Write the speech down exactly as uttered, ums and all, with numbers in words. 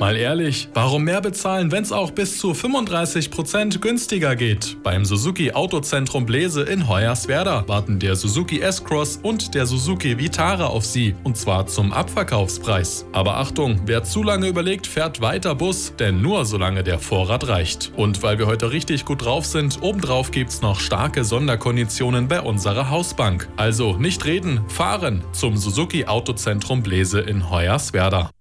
Mal ehrlich, warum mehr bezahlen, wenn es auch bis zu fünfunddreißig Prozent günstiger geht? Beim Suzuki Autozentrum Blese in Hoyerswerda warten der Suzuki S-Cross und der Suzuki Vitara auf Sie, und zwar zum Abverkaufspreis. Aber Achtung, wer zu lange überlegt, fährt weiter Bus, denn nur solange der Vorrat reicht. Und weil wir heute richtig gut drauf sind, obendrauf gibt's noch starke Sonderkonditionen bei unserer Hausbank. Also nicht reden, fahren zum Suzuki Autozentrum Blese in Hoyerswerda.